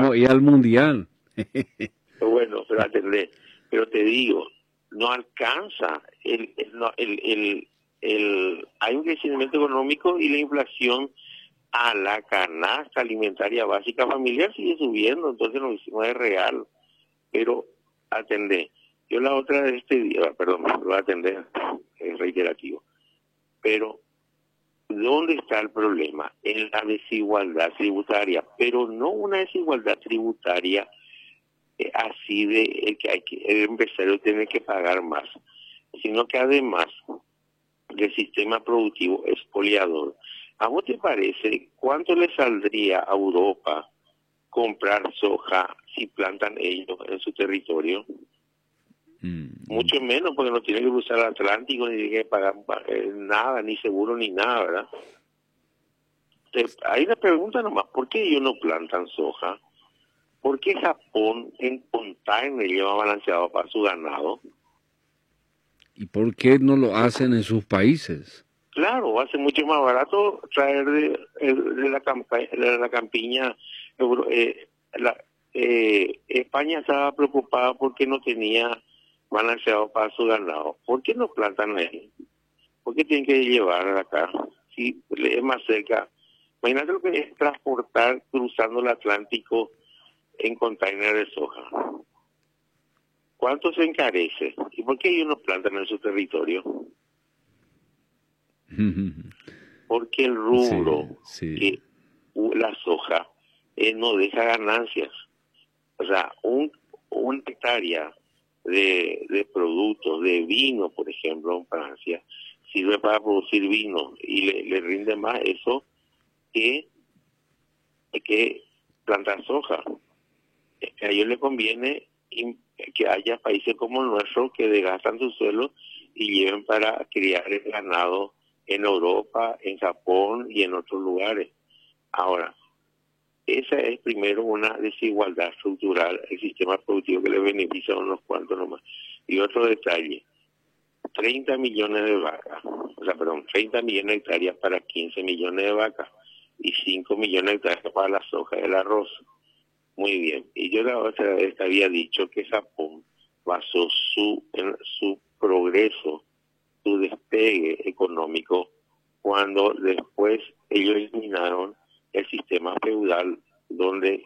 a ir al Mundial. Bueno, pero atendé. Pero te digo, no alcanza. Hay un crecimiento económico y la inflación a la canasta alimentaria básica familiar sigue subiendo, entonces no es real. Pero atendé. Yo la otra de este día, perdón, lo voy a atender, es reiterativo. Pero, ¿dónde está el problema? En la desigualdad tributaria, pero no una desigualdad tributaria así de que el empresario tiene que pagar más, sino que además el sistema productivo expoliador. ¿A vos te parece cuánto le saldría a Europa comprar soja si plantan ellos en su territorio? Mucho menos, porque no tiene que cruzar el Atlántico, ni tiene que pagar nada, ni seguro, ni nada, ¿verdad? Hay una pregunta nomás, ¿por qué ellos no plantan soja? ¿Por qué Japón en container lleva balanceado para su ganado? ¿Y por qué no lo hacen en sus países? Claro, va a ser mucho más barato traer de la campiña. España estaba preocupada porque no tenía balanceado para su ganado. ¿Por qué no plantan ahí? ¿Por qué tienen que llevar acá? Si es más cerca. Imagínate lo que es transportar cruzando el Atlántico en container de soja. ¿Cuánto se encarece? ¿Y por qué ellos no plantan en su territorio? Porque el rubro, que la soja, no deja ganancias. O sea, una hectárea de productos, de vino, por ejemplo, en Francia, sirve para producir vino y le rinde más eso que plantar soja. A ellos les conviene que haya países como el nuestro que desgastan su suelo y lleven para criar el ganado en Europa, en Japón y en otros lugares. Ahora, esa es primero una desigualdad estructural, el sistema productivo que le beneficia a unos cuantos nomás. Y otro detalle, 30 millones de vacas, 30 millones de hectáreas para 15 millones de vacas y 5 millones de hectáreas para la soja y el arroz. Muy bien. Y yo la otra vez había dicho que Japón basó su progreso, su despegue económico, cuando después ellos eliminaron el sistema feudal, donde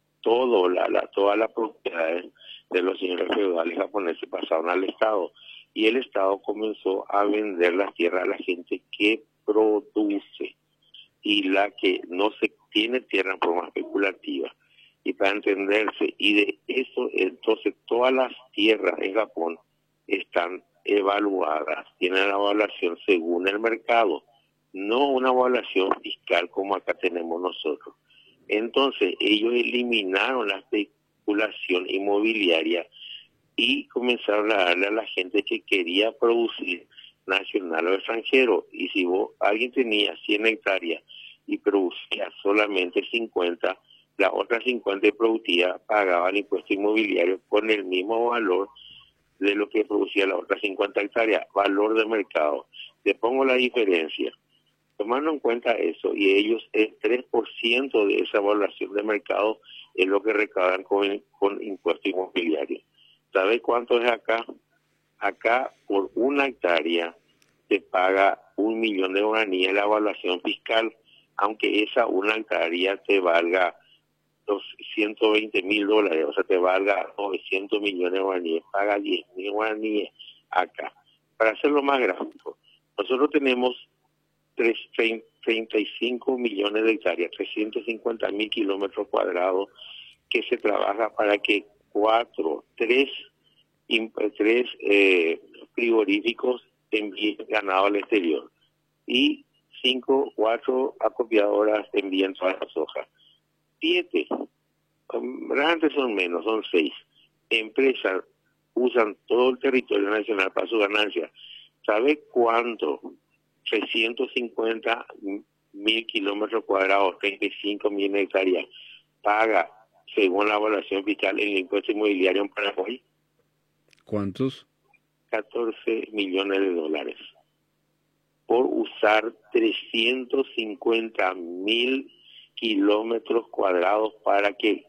todas las propiedades de los señores feudales japoneses pasaron al Estado. Y el Estado comenzó a vender las tierras a la gente que produce y la que no se tiene tierra en forma especulativa. Y para entenderse, y de eso, entonces todas las tierras en Japón están evaluadas, tienen la evaluación según el mercado, no una evaluación fiscal como acá tenemos nosotros. Entonces ellos eliminaron la especulación inmobiliaria y comenzaron a darle a la gente que quería producir nacional o extranjero. Y si alguien tenía 100 hectáreas y producía solamente 50, las otras 50 productivas pagaban impuesto inmobiliario con el mismo valor de lo que producía las otras 50 hectáreas, valor de mercado. Te pongo la diferencia. Tomando en cuenta eso, y ellos el 3% de esa evaluación de mercado es lo que recaudan con impuesto inmobiliario. ¿Sabes cuánto es acá? Acá por una hectárea se paga 1 millón de guaraníes la evaluación fiscal, aunque esa una hectárea te valga los $120,000, o sea, te valga 900 millones de guaraníes, paga 10,000 guaraníes acá. Para hacerlo más gráfico, nosotros tenemos 35 millones de hectáreas, 350,000 kilómetros cuadrados que se trabaja para que tres frigoríficos envíen ganado al exterior y 4 acopiadoras envían toda la soja. 7, antes son menos, son 6 empresas usan todo el territorio nacional para su ganancia. ¿Sabe cuánto? 350,000 kilómetros cuadrados, 35 millones de hectáreas, paga, según la evaluación fiscal, el impuesto inmobiliario en Paraguay. ¿Cuántos? 14 millones de dólares por usar 350,000 kilómetros cuadrados para que